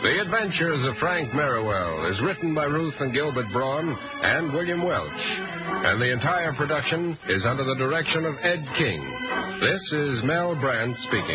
The Adventures of Frank Merriwell is written by Ruth and Gilbert Braun and William Welch, and the entire production is under the direction of Ed King. This is Mel Brandt speaking.